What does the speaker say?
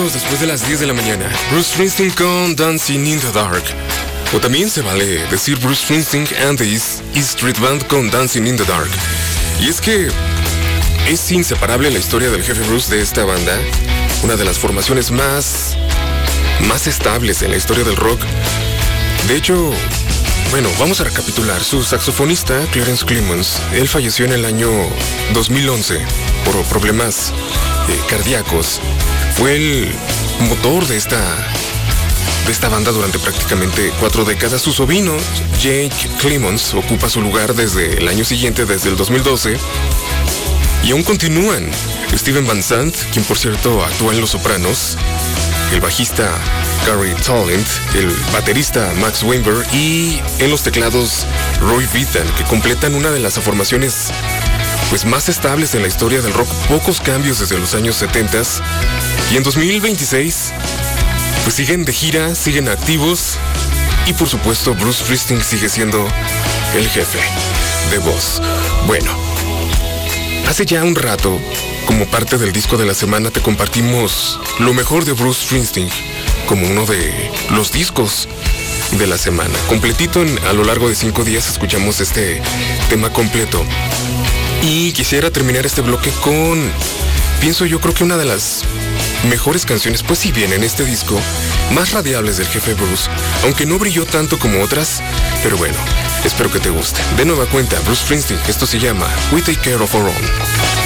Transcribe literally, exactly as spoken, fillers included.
Después de las diez de la mañana, Bruce Springsteen con Dancing in the Dark. O también se vale decir Bruce Springsteen and the East Street Band con Dancing in the Dark. Y es que es inseparable la historia del jefe Bruce de esta banda, una de las formaciones más, más estables en la historia del rock. De hecho, bueno, vamos a recapitular. Su saxofonista, Clarence Clemons, él falleció en el año dos mil once por problemas eh, cardíacos. Fue el motor de esta, de esta banda durante prácticamente cuatro décadas. Su sobrino, Jake Clemons, ocupa su lugar desde el año siguiente, desde el dos mil doce. Y aún continúan. Steven Van Sant, quien por cierto actúa en Los Sopranos, el bajista Gary Talent, el baterista Max Weinberg y en los teclados Roy Bittan, que completan una de las formaciones pues más estables en la historia del rock. Pocos cambios desde los años setenta. Y en dos mil veintiséis pues siguen de gira, siguen activos y por supuesto Bruce Springsteen sigue siendo el jefe de voz. Bueno, hace ya un rato, como parte del disco de la semana, te compartimos lo mejor de Bruce Springsteen como uno de los discos de la semana. Completito, en, a lo largo de cinco días escuchamos este tema completo. Y quisiera terminar este bloque con, pienso yo, creo que una de las mejores canciones, pues si bien en este disco, más radiables del jefe Bruce, aunque no brilló tanto como otras, pero bueno, espero que te guste. De nueva cuenta, Bruce Springsteen, esto se llama We Take Care of Our Own.